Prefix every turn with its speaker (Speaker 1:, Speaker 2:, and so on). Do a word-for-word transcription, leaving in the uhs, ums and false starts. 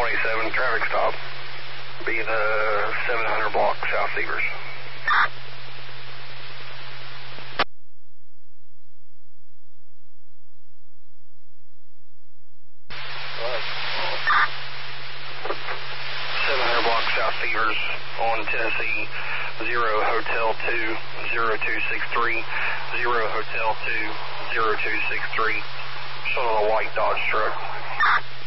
Speaker 1: twenty-seven, traffic stop. Be the seven hundred block South Severs. seven hundred block South Severs on Tennessee, zero Hotel two, zero two six three, zero Hotel two, zero two six three. Showing a white Dodge truck.